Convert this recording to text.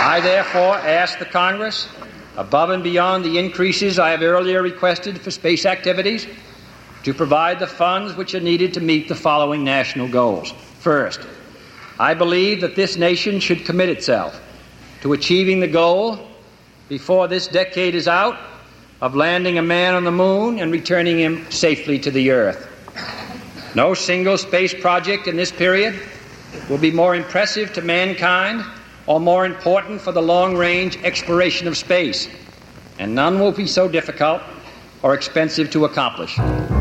I therefore ask the Congress, above and beyond the increases I have earlier requested for space activities, to provide the funds which are needed to meet the following national goals. First, I believe that this nation should commit itself to achieving the goal, before this decade is out, of landing a man on the moon and returning him safely to the Earth. No single space project in this period will be more impressive to mankind or more important for the long-range exploration of space, and none will be so difficult or expensive to accomplish.